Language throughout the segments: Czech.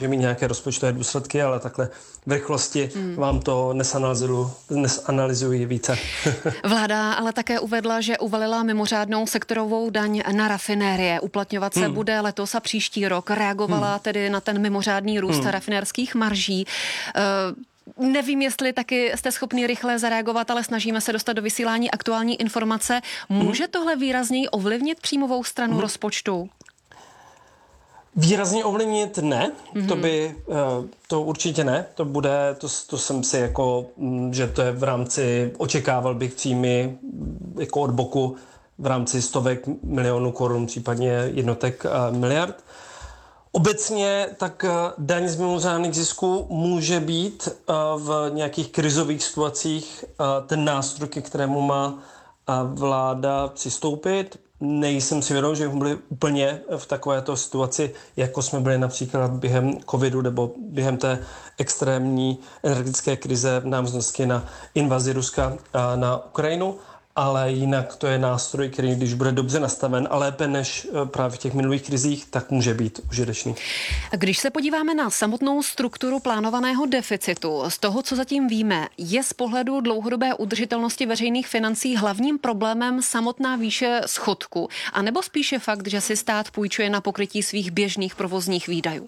že mít nějaké rozpočtové důsledky, ale takhle v rychlosti vám to nesanalizuji více. Vláda ale také uvedla, že uvalila mimořádnou sektorovou daň na rafinérie. Uplatňovat se bude letos a příští rok. Reagovala tedy na ten mimořádný růst rafinérských marží. Nevím, jestli taky jste schopni rychle zareagovat, ale snažíme se dostat do vysílání aktuální informace. Může tohle výrazněji ovlivnit příjmovou stranu rozpočtu? Výrazně ovlivnit ne, to určitě ne, to jsem si jako, že to je v rámci, očekával bych příjmy jako od boku v rámci stovek milionů korun, případně jednotek miliard. Obecně tak daň z mimořádných zisků může být v nějakých krizových situacích ten nástroj, ke kterému má vláda přistoupit. Nejsem si vědom, že bychom byli úplně v takovéto situaci, jako jsme byli například během covidu nebo během té extrémní energetické krize v návaznosti na invazi Ruska na Ukrajinu, ale jinak to je nástroj, který, když bude dobře nastaven a lépe než právě v těch minulých krizích, tak může být užitečný. Když se podíváme na samotnou strukturu plánovaného deficitu, z toho, co zatím víme, je z pohledu dlouhodobé udržitelnosti veřejných financí hlavním problémem samotná výše schodku, anebo spíše fakt, že si stát půjčuje na pokrytí svých běžných provozních výdajů?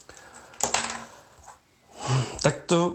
Tak to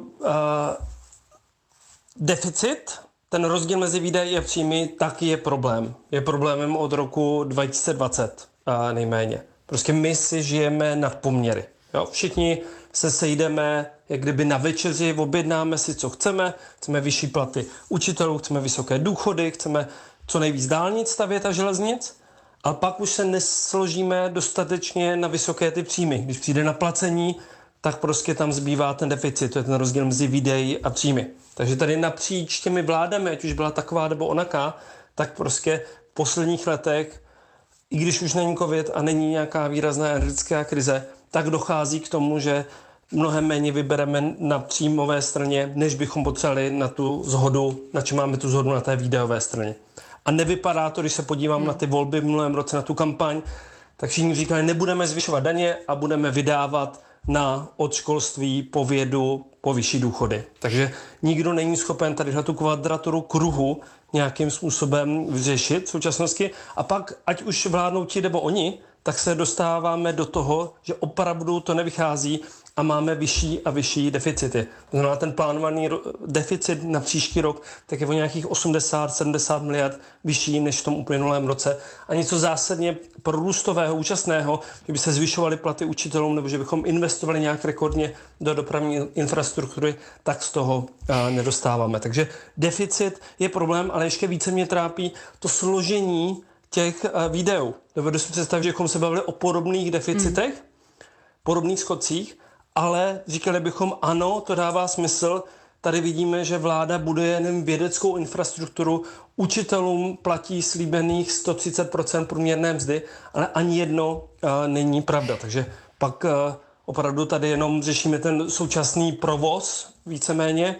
deficit, ten rozdíl mezi výdaji a příjmy taky je problém. Je problémem od roku 2020 nejméně. Prostě my si žijeme nad poměry. Jo? Všichni se sejdeme, jak kdyby na večeři, objednáme si, co chceme. Chceme vyšší platy učitelů, chceme vysoké důchody, chceme co nejvíc dálnic stavět a železnic. A pak už se nesložíme dostatečně na vysoké ty příjmy. Když přijde na placení, tak prostě tam zbývá ten deficit, to je ten rozdíl mezi výdaji a příjmy. Takže tady napříč těmi vládami, ať už byla taková nebo onaká, tak prostě v posledních letech, i když už není covid a není nějaká výrazná energetická krize, tak dochází k tomu, že mnohem méně vybereme na příjmové straně, než bychom potřebovali na tu shodu, na čem máme tu shodu na té výdajové straně. A nevypadá to, když se podívám na ty volby v minulém roce, na tu kampaň, tak všichni říkali, nebudeme zvyšovat daně a budeme vydávat od školství po vědu, po vyšší důchody. Takže nikdo není schopen tady tu kvadraturu kruhu nějakým způsobem vyřešit v současnosti. A pak, ať už vládnou ti nebo oni, tak se dostáváme do toho, že opravdu to nevychází a máme vyšší a vyšší deficity. To znamená, ten plánovaný deficit na příští rok tak je o nějakých 80-70 miliard vyšší než v tom uplynulém roce. A něco zásadně prorůstového, účastného, že by se zvyšovaly platy učitelům nebo že bychom investovali nějak rekordně do dopravní infrastruktury, tak z toho nedostáváme. Takže deficit je problém, ale ještě více mě trápí to složení těch výdajů. Dovedu si představit, že bychom se bavili o podobných deficitech, podobných schodcích, ale říkali bychom, ano, to dává smysl. Tady vidíme, že vláda buduje jen vědeckou infrastrukturu, učitelům platí slíbených 130% průměrné mzdy, ale ani jedno není pravda. Takže pak opravdu tady jenom řešíme ten současný provoz víceméně,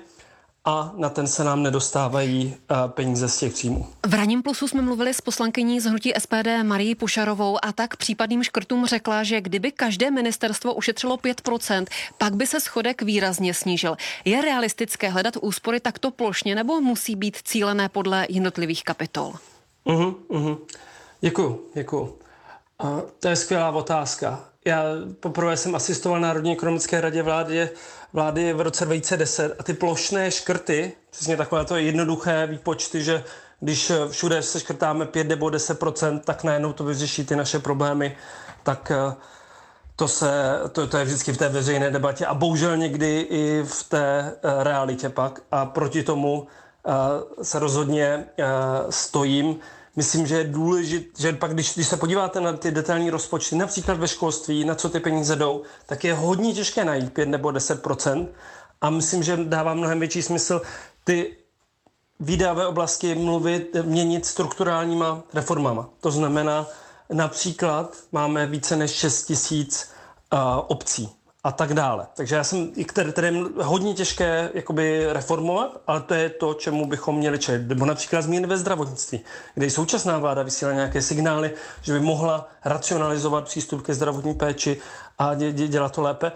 a na ten se nám nedostávají peníze z těch příjmů. V Ranním plusu jsme mluvili s poslankyní z hnutí SPD Marií Pošarovou a tak případným škrtům řekla, že kdyby každé ministerstvo ušetřilo 5%, pak by se schodek výrazně snížil. Je realistické hledat úspory takto plošně nebo musí být cílené podle jednotlivých kapitol? Děkuju. To je skvělá otázka. Já poprvé jsem asistoval Národní ekonomické radě vlády v roce 2010 a ty plošné škrty, přesně takové to jednoduché výpočty, že když všude se škrtáme 5 nebo 10%, tak najednou to vyřeší ty naše problémy, tak to je vždycky v té veřejné debatě a bohužel někdy i v té realitě pak. A proti tomu se rozhodně stojím. Myslím, že je důležité, že pak, když se podíváte na ty detailní rozpočty, například ve školství, na co ty peníze jdou, tak je hodně těžké najít 5 nebo 10%. A myslím, že dává mnohem větší smysl ty výdajové oblasti měnit strukturálníma reformama. To znamená, například máme více než 6 000 obcí a tak dále. Takže já jsem, které je hodně těžké jakoby reformovat, ale to je to, čemu bychom měli čelit. Nebo například změny ve zdravotnictví, kde i současná vláda vysílá nějaké signály, že by mohla racionalizovat přístup ke zdravotní péči a dělat to lépe.